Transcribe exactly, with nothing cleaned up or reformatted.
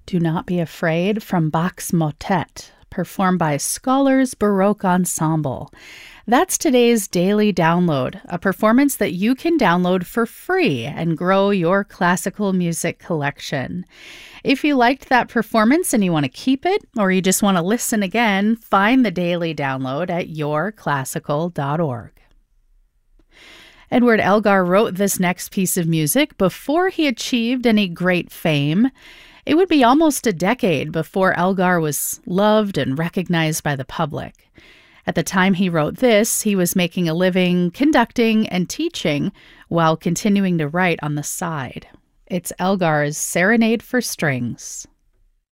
Do Not Be Afraid from Bach's Motet, performed by Scholars Baroque Ensemble. That's today's Daily Download, a performance that you can download for free and grow your classical music collection. If you liked that performance and you want to keep it, or you just want to listen again, find the Daily Download at your classical dot org. Edward Elgar wrote this next piece of music before he achieved any great fame. It would be almost a decade before Elgar was loved and recognized by the public. At the time he wrote this, he was making a living conducting and teaching while continuing to write on the side. It's Elgar's Serenade for Strings.